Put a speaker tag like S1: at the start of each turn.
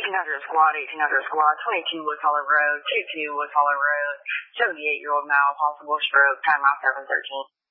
S1: 1800 squad, 1800 squad, 22 Woods Hollow Road, 22 Woods Hollow Road, 78-year-old male, possible stroke, timeout 713.